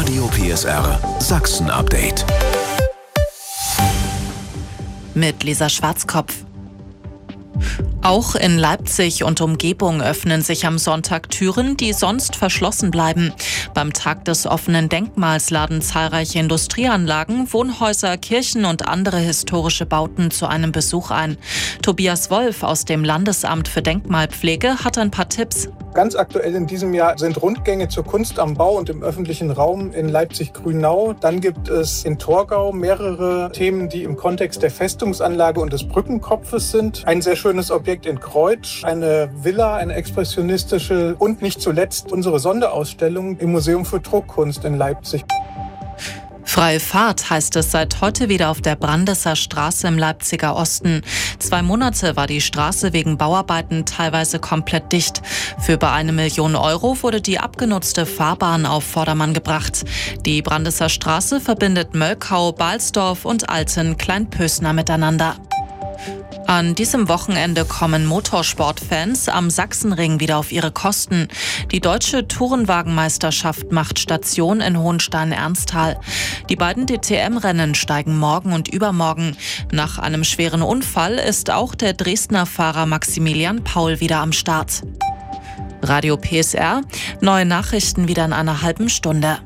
Radio PSR Sachsen-Update. Mit Lisa Schwarzkopf. Auch in Leipzig und Umgebung öffnen sich am Sonntag Türen, die sonst verschlossen bleiben. Beim Tag des offenen Denkmals laden zahlreiche Industrieanlagen, Wohnhäuser, Kirchen und andere historische Bauten zu einem Besuch ein. Tobias Wolf aus dem Landesamt für Denkmalpflege hat ein paar Tipps. Ganz aktuell in diesem Jahr sind Rundgänge zur Kunst am Bau und im öffentlichen Raum in Leipzig-Grünau. Dann gibt es in Torgau mehrere Themen, die im Kontext der Festungsanlage und des Brückenkopfes sind. Ein sehr schönes Objekt in Kreutsch, eine Villa, eine expressionistische und nicht zuletzt unsere Sonderausstellung im Museum für Druckkunst in Leipzig. Freie Fahrt heißt es seit heute wieder auf der Brandesser Straße im Leipziger Osten. 2 Monate war die Straße wegen Bauarbeiten teilweise komplett dicht. Für über 1 Million Euro wurde die abgenutzte Fahrbahn auf Vordermann gebracht. Die Brandesser Straße verbindet Mölkau, Balsdorf und Alten-Kleinpösner miteinander. An diesem Wochenende kommen Motorsportfans am Sachsenring wieder auf ihre Kosten. Die deutsche Tourenwagenmeisterschaft macht Station in Hohenstein-Ernsthal. Die beiden DTM-Rennen steigen morgen und übermorgen. Nach einem schweren Unfall ist auch der Dresdner Fahrer Maximilian Paul wieder am Start. Radio PSR, neue Nachrichten wieder in einer halben Stunde.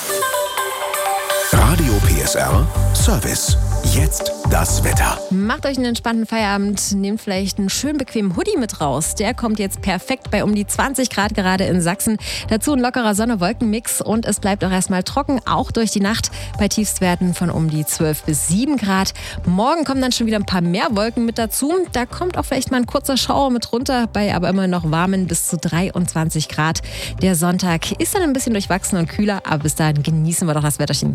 Radio PSR Service. Jetzt das Wetter. Macht euch einen entspannten Feierabend, nehmt vielleicht einen schön bequemen Hoodie mit raus. Der kommt jetzt perfekt bei um die 20 Grad gerade in Sachsen. Dazu ein lockerer Sonne-Wolken-Mix und es bleibt auch erstmal trocken, auch durch die Nacht bei Tiefstwerten von um die 12 bis 7 Grad. Morgen kommen dann schon wieder ein paar mehr Wolken mit dazu. Da kommt auch vielleicht mal ein kurzer Schauer mit runter, bei aber immer noch warmen bis zu 23 Grad. Der Sonntag ist dann ein bisschen durchwachsen und kühler, aber bis dahin genießen wir doch das Wetterchen.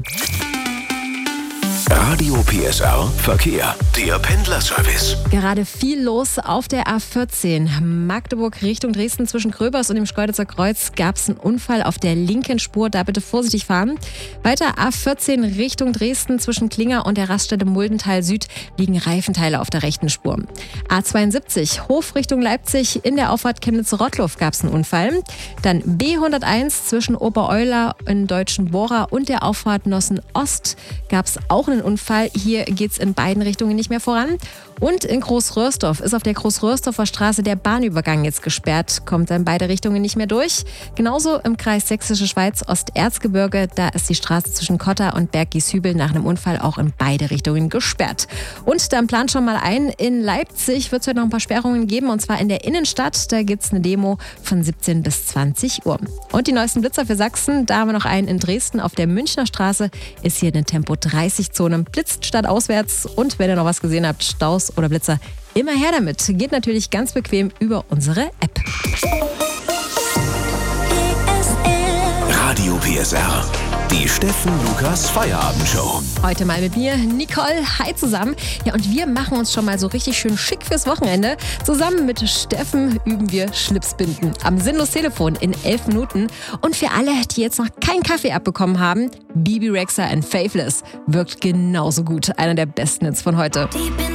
Radio PSR Verkehr, der Pendlerservice. Gerade viel los auf der A14. Magdeburg Richtung Dresden zwischen Gröbers und dem Schkeuditzer Kreuz gab es einen Unfall auf der linken Spur. Da bitte vorsichtig fahren. Weiter A14 Richtung Dresden zwischen Klinger und der Raststätte Muldental Süd liegen Reifenteile auf der rechten Spur. A72 Hof Richtung Leipzig in der Auffahrt Chemnitz-Rottluff gab es einen Unfall. Dann B101 zwischen Obereuler in Deutschen Bohrer und der Auffahrt Nossen Ost gab es auch einen Unfall. Hier geht es in beiden Richtungen nicht mehr voran. Und in Großröhrsdorf ist auf der Großröhrsdorfer Straße der Bahnübergang jetzt gesperrt. Kommt in beide Richtungen nicht mehr durch. Genauso im Kreis Sächsische Schweiz Osterzgebirge. Da ist die Straße zwischen Kotter und Berg-Gieshübel nach einem Unfall auch in beide Richtungen gesperrt. Und dann plant schon mal ein, in Leipzig wird es heute noch ein paar Sperrungen geben. Und zwar in der Innenstadt. Da gibt es eine Demo von 17 bis 20 Uhr. Und die neuesten Blitzer für Sachsen. Da haben wir noch einen in Dresden. Auf der Münchner Straße ist hier eine Tempo-30-Zone. Blitzt stadtauswärts. Und wenn ihr noch was gesehen habt, Staus oder Blitzer, immer her damit. Geht natürlich ganz bequem über unsere App. Radio PSR, die Steffen Lukas Feierabendshow. Heute mal mit mir, Nicole. Hi zusammen. Ja, und wir machen uns schon mal so richtig schön schick fürs Wochenende. Zusammen mit Steffen üben wir Schlipsbinden am Sinnlos Telefon in 11 Minuten. Und für alle, die jetzt noch keinen Kaffee abbekommen haben, Bebe Rexha and Faithless wirkt genauso gut. Einer der besten Hits von heute.